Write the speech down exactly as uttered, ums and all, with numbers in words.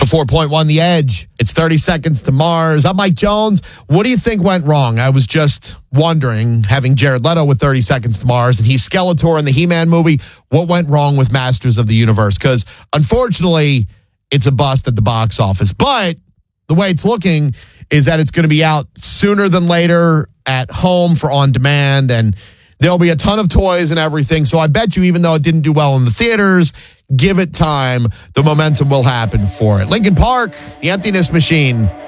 a four point one The Edge. It's thirty Seconds to Mars. I'm Mike Jones. What do you think went wrong? I was just wondering, having Jared Leto with thirty Seconds to Mars, and he's Skeletor in the He-Man movie, what went wrong with Masters of the Universe? Because, unfortunately, it's a bust at the box office. But the way it's looking is that it's going to be out sooner than later at home for on demand, and there'll be a ton of toys and everything. So I bet you, even though it didn't do well in the theaters, give it time. The momentum will happen for it. Linkin Park, The Emptiness Machine.